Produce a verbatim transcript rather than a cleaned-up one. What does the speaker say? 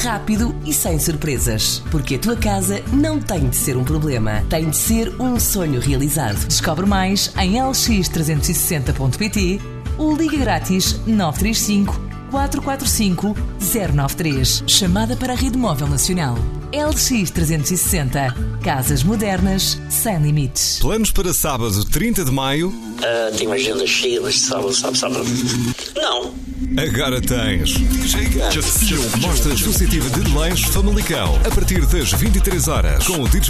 rápido e sem surpresas. Porque a tua casa não tem de ser um problema, tem de ser um sonho realizado. Descobre mais em l x trezentos e sessenta ponto p t ou liga grátis nove três cinco, quatro quatro cinco, zero nove três. Chamada para a Rede Móvel Nacional. L X trezentos e sessenta. Casas modernas sem limites. Planos para sábado, trinta de maio? Uh, tenho uma agenda cheia, mas sábado, sábado, sábado. Não. Agora tens. Mostra exclusiva de Lanche Famalicão a partir das vinte e três horas com o D J